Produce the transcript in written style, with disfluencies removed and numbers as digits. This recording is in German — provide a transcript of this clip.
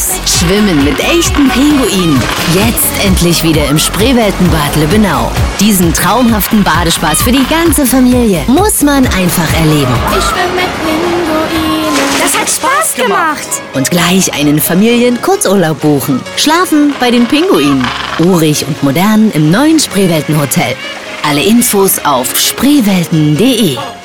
aus. Schwimmen mit echten Pinguinen. Jetzt endlich wieder im Spreeweltenbad Lübbenau. Diesen traumhaften Badespaß für die ganze Familie muss man einfach erleben. Ich schwimme mit Pinguinen. Das hat Spaß gemacht. Und gleich einen Familien-Kurzurlaub buchen. Schlafen bei den Pinguinen. Urig und modern im neuen Spreeweltenhotel. Alle Infos auf spreewelten.de.